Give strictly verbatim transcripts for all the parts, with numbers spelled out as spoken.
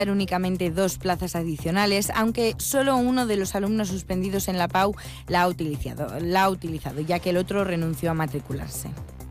únicamente dos plazas adicionales, aunque solo uno de los alumnos suspendidos en la P A U la ha utilizado, la ha utilizado, ya que el otro renunció a matricularse.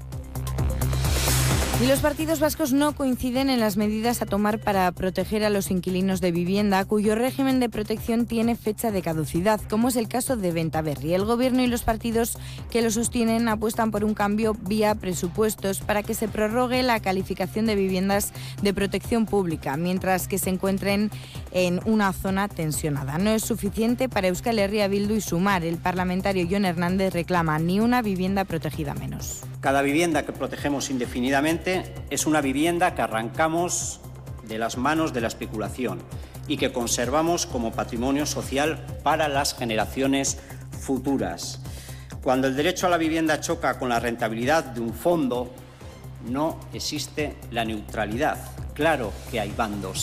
Y los partidos vascos no coinciden en las medidas a tomar para proteger a los inquilinos de vivienda cuyo régimen de protección tiene fecha de caducidad, como es el caso de Bentaberri. El Gobierno y los partidos que lo sostienen apuestan por un cambio vía presupuestos para que se prorrogue la calificación de viviendas de protección pública, mientras que se encuentren en una zona tensionada. No es suficiente para Euskal Herria Bildu y Sumar. El parlamentario Jon Hernández reclama ni una vivienda protegida menos. Cada vivienda que protegemos indefinidamente es una vivienda que arrancamos de las manos de la especulación y que conservamos como patrimonio social para las generaciones futuras. Cuando el derecho a la vivienda choca con la rentabilidad de un fondo, no existe la neutralidad. Claro que hay bandos.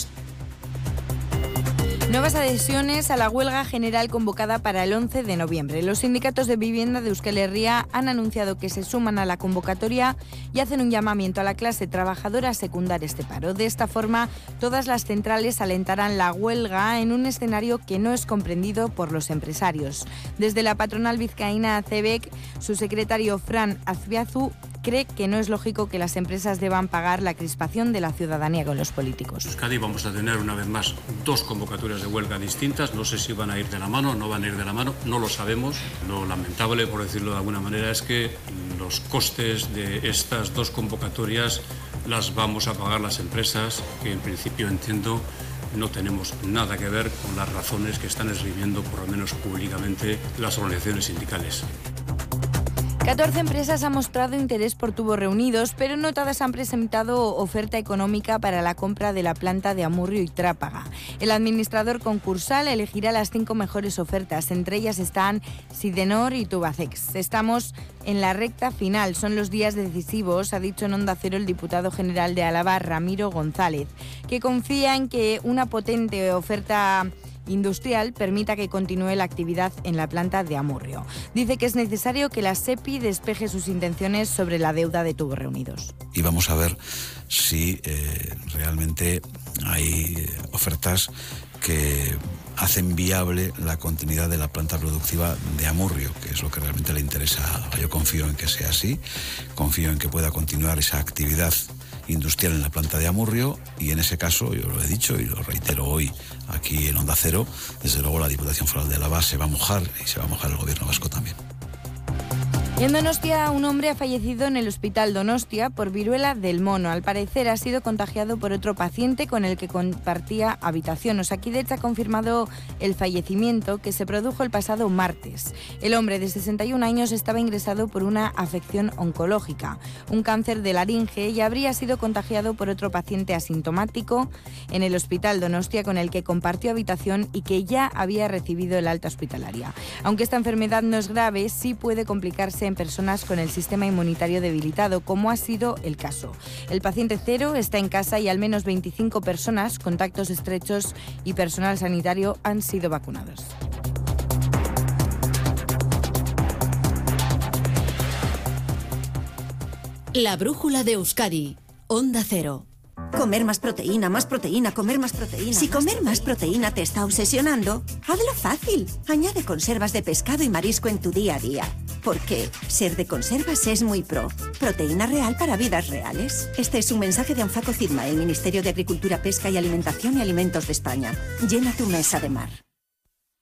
Nuevas adhesiones a la huelga general convocada para el once de noviembre. Los sindicatos de vivienda de Euskal Herria han anunciado que se suman a la convocatoria y hacen un llamamiento a la clase trabajadora a secundar este paro. De esta forma, todas las centrales alentarán la huelga en un escenario que no es comprendido por los empresarios. Desde la patronal vizcaína C B E C, su secretario Fran Azbiazu cree que no es lógico que las empresas deban pagar la crispación de la ciudadanía con los políticos. En Euskadi vamos a tener una vez más dos convocatorias de huelga distintas. No sé si van a ir de la mano o no van a ir de la mano, no lo sabemos. Lo lamentable, por decirlo de alguna manera, es que los costes de estas dos convocatorias las vamos a pagar las empresas, que en principio entiendo no tenemos nada que ver con las razones que están esgrimiendo, por lo menos públicamente, las organizaciones sindicales. catorce empresas han mostrado interés por Tubos Reunidos, pero no todas han presentado oferta económica para la compra de la planta de Amurrio y Trápaga. El administrador concursal elegirá las cinco mejores ofertas, entre ellas están Sidenor y Tubacex. Estamos en la recta final, son los días decisivos, ha dicho en Onda Cero el diputado general de Álava, Ramiro González, que confía en que una potente oferta industrial permita que continúe la actividad en la planta de Amurrio. Dice que es necesario que la SEPI despeje sus intenciones sobre la deuda de Tubos Reunidos. Y vamos a ver si eh, realmente hay ofertas que hacen viable la continuidad de la planta productiva de Amurrio, que es lo que realmente le interesa a Álava. Yo confío en que sea así, confío en que pueda continuar esa actividad industrial en la planta de Amurrio, y en ese caso, yo lo he dicho y lo reitero hoy aquí en Onda Cero, desde luego la Diputación Foral de Álava se va a mojar y se va a mojar el Gobierno vasco también. Y en Donostia, un hombre ha fallecido en el Hospital Donostia por viruela del mono. Al parecer ha sido contagiado por otro paciente con el que compartía habitación. Osakidetza ha confirmado el fallecimiento, que se produjo el pasado martes. El hombre de sesenta y un años estaba ingresado por una afección oncológica, un cáncer de laringe, y habría sido contagiado por otro paciente asintomático en el Hospital Donostia con el que compartió habitación y que ya había recibido el alta hospitalaria. Aunque esta enfermedad no es grave, sí puede complicarse en personas con el sistema inmunitario debilitado, como ha sido el caso. El paciente cero está en casa y al menos veinticinco personas, contactos estrechos y personal sanitario han sido vacunados. La brújula de Euskadi, Onda Cero. Comer más proteína, más proteína, comer más proteína. Si comer más proteína te está obsesionando, hazlo fácil. Añade conservas de pescado y marisco en tu día a día. Porque ser de conservas es muy pro. Proteína real para vidas reales. Este es un mensaje de Anfaco Cidma, el Ministerio de Agricultura, Pesca y Alimentación y Alimentos de España. Llena tu mesa de mar.